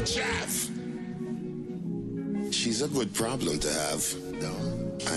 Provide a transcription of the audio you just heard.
Jeff. She's a good problem to have. No.